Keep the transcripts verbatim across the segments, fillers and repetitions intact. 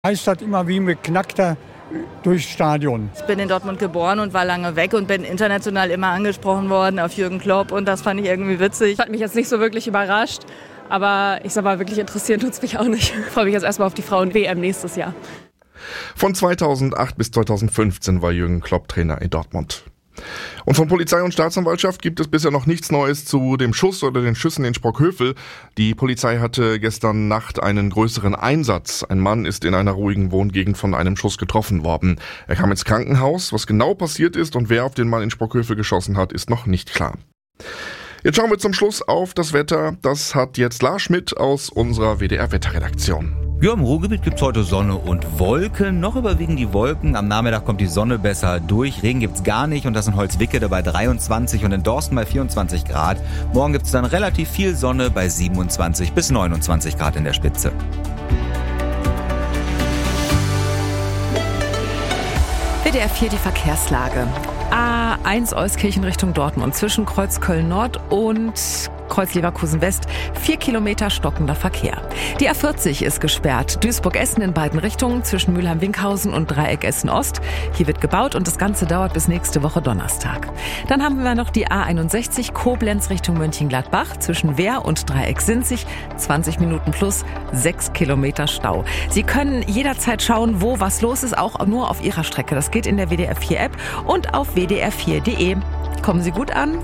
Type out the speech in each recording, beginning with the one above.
Heißt das immer wie ein Beknackter durchs Stadion. Ich bin in Dortmund geboren und war lange weg und bin international immer angesprochen worden auf Jürgen Klopp und das fand ich irgendwie witzig. Hat mich jetzt nicht so wirklich überrascht, aber ich sag mal, wirklich interessieren tut's mich auch nicht. Ich freue mich jetzt erstmal auf die Frauen-W M nächstes Jahr. Von zweitausendacht bis zweitausendfünfzehn war Jürgen Klopp Trainer in Dortmund. Und von Polizei und Staatsanwaltschaft gibt es bisher noch nichts Neues zu dem Schuss oder den Schüssen in Sprockhövel. Die Polizei hatte gestern Nacht einen größeren Einsatz. Ein Mann ist in einer ruhigen Wohngegend von einem Schuss getroffen worden. Er kam ins Krankenhaus. Was genau passiert ist und wer auf den Mann in Sprockhövel geschossen hat, ist noch nicht klar. Jetzt schauen wir zum Schluss auf das Wetter. Das hat jetzt Lars Schmidt aus unserer W D R-Wetterredaktion. Ja, im Ruhrgebiet gibt's heute Sonne und Wolken. Noch überwiegen die Wolken. Am Nachmittag kommt die Sonne besser durch. Regen gibt's gar nicht und das in Holzwickede bei dreiundzwanzig und in Dorsten bei vierundzwanzig Grad. Morgen gibt's dann relativ viel Sonne bei siebenundzwanzig bis neunundzwanzig Grad in der Spitze. W D R vier die Verkehrslage. A eins Euskirchen Richtung Dortmund zwischen Kreuz Köln-Nord und Kreuz Leverkusen-West. Vier Kilometer stockender Verkehr. Die A vierzig ist gesperrt. Duisburg-Essen in beiden Richtungen zwischen Mülheim-Winkhausen und Dreieck Essen-Ost. Hier wird gebaut und das Ganze dauert bis nächste Woche Donnerstag. Dann haben wir noch die A einundsechzig Koblenz Richtung Mönchengladbach zwischen Wehr und Dreieck Sinzig. zwanzig Minuten plus sechs Kilometer Stau. Sie können jederzeit schauen, wo was los ist, auch nur auf Ihrer Strecke. Das geht in der W D R vier App und auf w d r vier punkt d e. Kommen Sie gut an.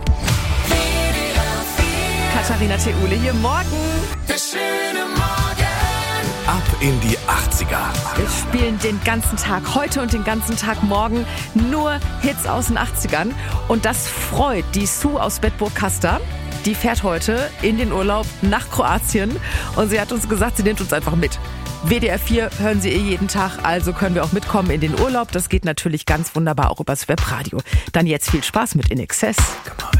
Katharina Theule hier, morgen. Der schöne Morgen. Ab in die achtziger. Wir spielen den ganzen Tag, heute und den ganzen Tag morgen, nur Hits aus den achtzigern. Und das freut die Sue aus Bedburg-Kaster. Die fährt heute in den Urlaub nach Kroatien. Und sie hat uns gesagt, sie nimmt uns einfach mit. W D R vier hören Sie eh jeden Tag, also können wir auch mitkommen in den Urlaub. Das geht natürlich ganz wunderbar auch übers Webradio. Dann jetzt viel Spaß mit In Excess. Come on.